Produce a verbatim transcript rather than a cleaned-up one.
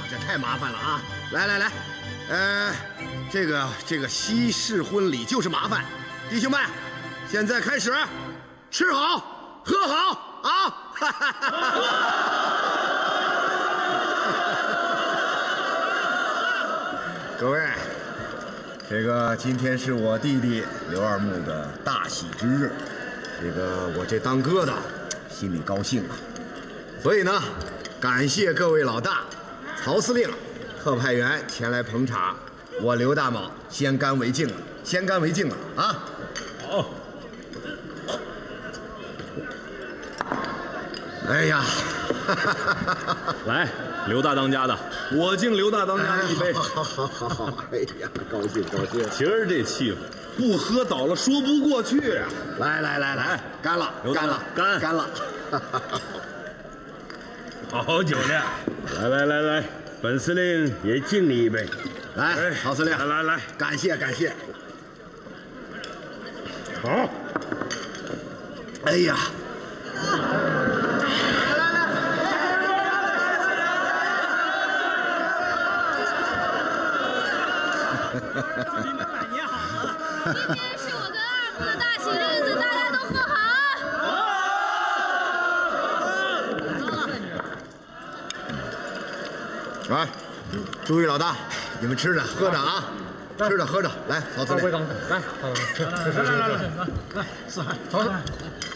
这太麻烦了啊！来来来，呃，这个这个西式婚礼就是麻烦，弟兄们，现在开始，吃好喝好啊！哈哈哈哈各位，这个今天是我弟弟刘二木的大喜之日，这个我这当哥的心里高兴啊，所以呢，感谢各位老大、曹司令、特派员前来捧场，我刘大卯先干为敬了，先干为敬了啊！好。哎呀， 来，刘大当家的，我敬刘大当家的一杯。 好好好好，哎呀，高兴高兴！ 今儿这气氛，不喝倒了说不过去啊！ 来来来来，干了，干了， 干干了！ 好酒量！来来来来，本司令也敬你一杯。 来，曹司令， 来来来， 感谢感谢。 好。 哎呀！ 祝你们百年好合！今天是我跟二木的大喜日子，大家都喝好！来，注意老大，你们吃着喝着啊，吃着喝着，来，曹司令， 来，来来来来来来，来，四海，曹司令。